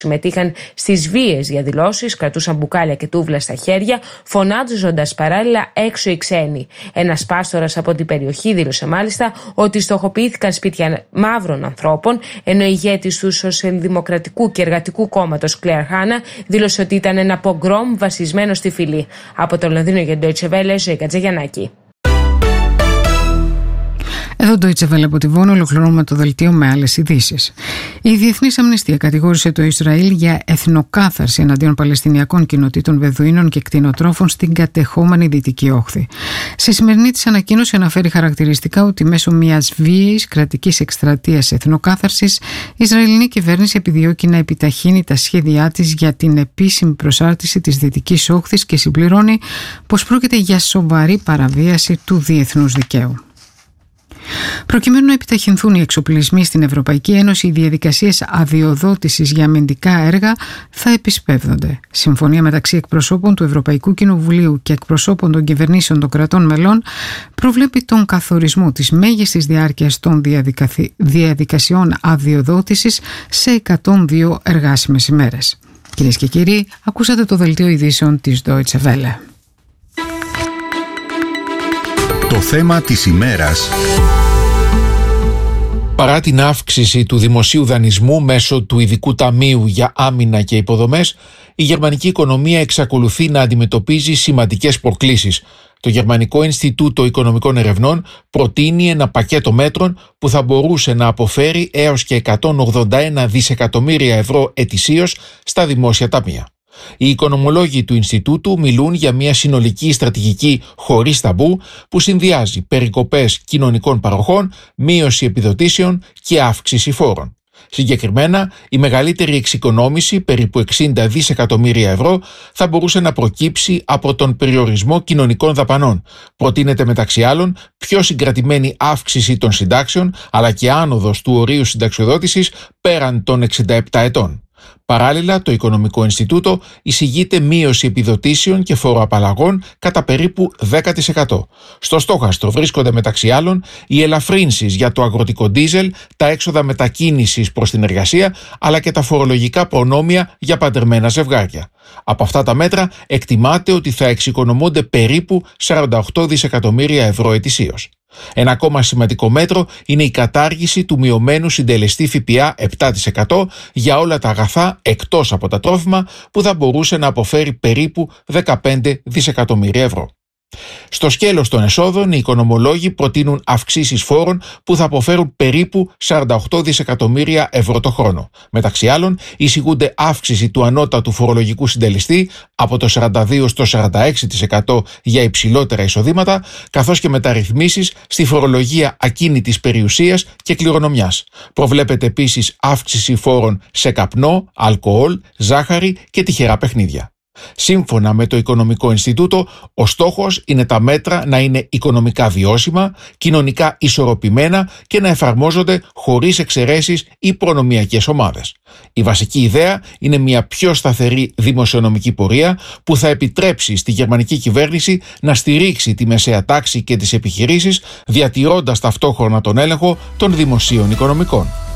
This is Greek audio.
συμμετείχαν στις βίαιες διαδηλώσεις, κρατούσαν μπουκάλια και τούβλα στα χέρια, φωνάζοντας παράλληλα έξω οι ξένοι. Ένας πάστορας από την περιοχή δήλωσε μάλιστα ότι στοχοποιήθηκαν σπίτια μαύρων ανθρώπων, ενώ η ηγέτης του Σοσιαλδημοκρατικού και Εργατικού Κόμματος, Κλέαρ Χάνα, δήλωσε ότι ήταν ένα πογκρόμ βασισμένο στη φυλή. Από το Λονδίνο για την Deutsche Welle, Ζωή Κατζαγιαννάκη. Εδώ το Deutsche Welle από τη Βόνο, ολοκληρώνουμε το δελτίο με άλλες ειδήσεις. Η Διεθνής Αμνηστία κατηγόρησε το Ισραήλ για εθνοκάθαρση εναντίον Παλαιστινιακών κοινοτήτων Βεδουίνων και κτηνοτρόφων στην κατεχόμενη Δυτική Όχθη. Σε σημερινή της ανακοίνωση αναφέρει χαρακτηριστικά ότι μέσω μιας βίαιης κρατικής εκστρατείας εθνοκάθαρσης, η Ισραηλινή κυβέρνηση επιδιώκει να επιταχύνει τα σχέδιά της για την επίσημη προσάρτηση της Δυτικής Όχθης και συμπληρώνει πως πρόκειται για σοβαρή παραβίαση του διεθνούς δικαίου. Προκειμένου να επιταχυνθούν οι εξοπλισμοί στην Ευρωπαϊκή Ένωση, οι διαδικασίες αδειοδότησης για αμυντικά έργα θα επισπεύδονται. Συμφωνία μεταξύ εκπροσώπων του Ευρωπαϊκού Κοινοβουλίου και εκπροσώπων των κυβερνήσεων των κρατών μελών προβλέπει τον καθορισμό της μέγιστης διάρκειας των διαδικασιών αδειοδότησης σε 102 εργάσιμες ημέρες. Κυρίες και κύριοι, ακούσατε το δελτίο ειδήσεων της Deutsche Welle. Το θέμα της ημέρας. Παρά την αύξηση του δημοσίου δανεισμού μέσω του Ειδικού Ταμείου για Άμυνα και Υποδομές, η γερμανική οικονομία εξακολουθεί να αντιμετωπίζει σημαντικές προκλήσεις. Το Γερμανικό Ινστιτούτο Οικονομικών Ερευνών προτείνει ένα πακέτο μέτρων που θα μπορούσε να αποφέρει έως και 181 δισεκατομμύρια ευρώ ετησίως στα δημόσια ταμεία. Οι οικονομολόγοι του Ινστιτούτου μιλούν για μια συνολική στρατηγική χωρίς ταμπού που συνδυάζει περικοπές κοινωνικών παροχών, μείωση επιδοτήσεων και αύξηση φόρων. Συγκεκριμένα, η μεγαλύτερη εξοικονόμηση, περίπου 60 δισεκατομμύρια ευρώ, θα μπορούσε να προκύψει από τον περιορισμό κοινωνικών δαπανών. Προτείνεται μεταξύ άλλων πιο συγκρατημένη αύξηση των συντάξεων, αλλά και άνοδος του ορίου συνταξιοδότησης πέραν των 67 ετών. Παράλληλα, το Οικονομικό Ινστιτούτο εισηγείται μείωση επιδοτήσεων και φοροαπαλλαγών κατά περίπου 10%. Στο στόχαστρο βρίσκονται μεταξύ άλλων οι ελαφρύνσεις για το αγροτικό ντίζελ, τα έξοδα μετακίνησης προς την εργασία, αλλά και τα φορολογικά προνόμια για παντρεμένα ζευγάρια. Από αυτά τα μέτρα εκτιμάται ότι θα εξοικονομούνται περίπου 48 δισεκατομμύρια ευρώ ετησίως. Ένα ακόμα σημαντικό μέτρο είναι η κατάργηση του μειωμένου συντελεστή ΦΠΑ 7% για όλα τα αγαθά εκτός από τα τρόφιμα, που θα μπορούσε να αποφέρει περίπου 15 δισεκατομμύρια ευρώ. Στο σκέλος των εσόδων, οι οικονομολόγοι προτείνουν αυξήσεις φόρων που θα αποφέρουν περίπου 48 δισεκατομμύρια ευρώ το χρόνο. Μεταξύ άλλων, εισηγούνται αύξηση του ανώτατου φορολογικού συντελεστή από το 42% στο 46% για υψηλότερα εισοδήματα, καθώς και μεταρρυθμίσεις στη φορολογία ακίνητης περιουσίας και κληρονομιάς. Προβλέπεται επίσης αύξηση φόρων σε καπνό, αλκοόλ, ζάχαρη και τυχερά παιχνίδια. Σύμφωνα με το Οικονομικό Ινστιτούτο, ο στόχος είναι τα μέτρα να είναι οικονομικά βιώσιμα, κοινωνικά ισορροπημένα και να εφαρμόζονται χωρίς εξαιρέσεις ή προνομιακές ομάδες. Η βασική ιδέα είναι μια πιο σταθερή δημοσιονομική πορεία που θα επιτρέψει στη γερμανική κυβέρνηση να στηρίξει τη μεσαία τάξη και τις επιχειρήσεις, διατηρώντας ταυτόχρονα τον έλεγχο των δημοσίων οικονομικών.